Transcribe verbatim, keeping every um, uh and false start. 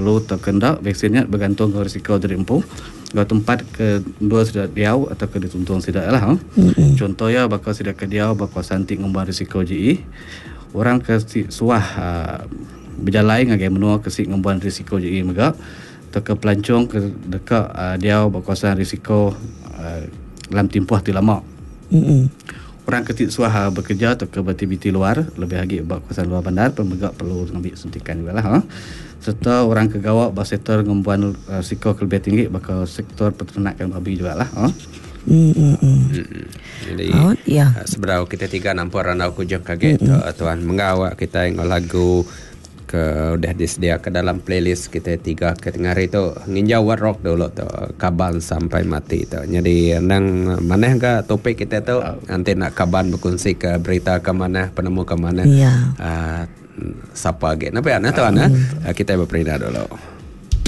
perlu terkendak vaksinnya bergantung ke risiko terempuh. Kalau tempat kedua sudah diau atau ke dituntung tidak lah. Ha? Mm-hmm. Contohnya bakal sudah ke diau bakal santik ngembang risiko J I. Orang ke suah uh, berjalan ngagai menua ke sik ngembang risiko J I mega. Atau ke pelancong ke dekat uh, diau berkuasaan risiko uh, dalam tempoh tu lama. Mm-hmm. Orang ketik suah bekerja atau ke aktiviti luar lebih lagi buat kawasan luar bandar pemegak perlu ambil suntikan juga lah. Ha? Serta orang kegawak bak sektor ngembuan uh, risiko lebih tinggi bakal sektor peternakan babi juga lah. Ha? Mm-hmm. Mm-hmm. Jadi oh, yeah. seberapa kita tiga nampak ranau kujung kaget mm-hmm. tuan mengawak kita yang lagu ke udah disedia ke dalam playlist kita tiga ke tengah hari tu nginjau rock dulu tu kaban sampai mati tu. Jadi nang mana ke topik kita tu uh, nanti nak kaban berkongsi ke berita ke mana penemu ke mana yeah. uh, siapa lagi nampak anak tu anak uh, kita berperindah dulu.